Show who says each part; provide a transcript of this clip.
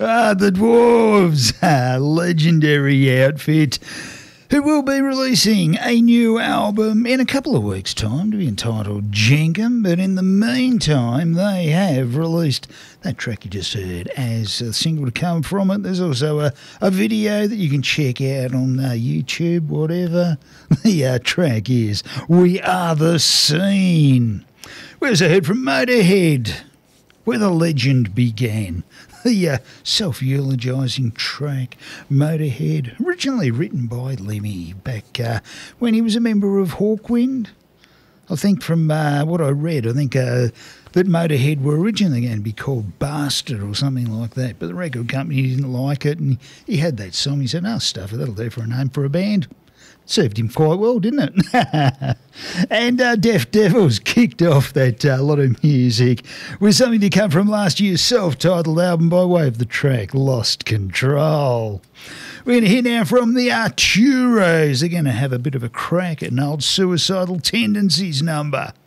Speaker 1: The Dwarves, a legendary outfit, who will be releasing a new album in a couple of weeks' time to be entitled Jenkum. But in the meantime, they have released that track you just heard as a single to come from it. There's also a video that you can check out on YouTube, whatever the track is. We Are the Scene. We also heard from Motorhead, Where the Legend Began. The self-eulogising track, Motorhead, originally written by Lemmy back when he was a member of Hawkwind. I think from what I read, I think that Motorhead were originally going to be called Bastard or something like that, but the record company didn't like it, and he had that song. He said, "Oh, stuff it, that'll do for a name for a band." Served him quite well, didn't it? And Deaf Devils kicked off that lot of music with something to come from last year's self-titled album by way of the track Lost Control. We're going to hear now from the Arturos. They're going to have a bit of a crack at an old Suicidal Tendencies number.